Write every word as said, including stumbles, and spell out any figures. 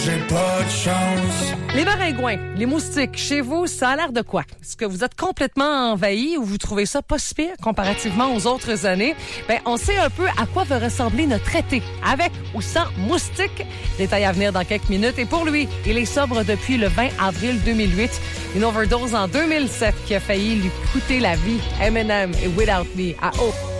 J'ai pas de chance. Les maringouins, les moustiques, chez vous, ça a l'air de quoi? Est-ce que vous êtes complètement envahis ou vous trouvez ça pas si pire comparativement aux autres années? Ben, on sait un peu à quoi va ressembler notre été, avec ou sans moustiques. Détail à venir dans quelques minutes. Et pour lui, il est sobre depuis le vingt avril deux mille huit. Une overdose en deux mille sept qui a failli lui coûter la vie. Eminem et Without Me à O.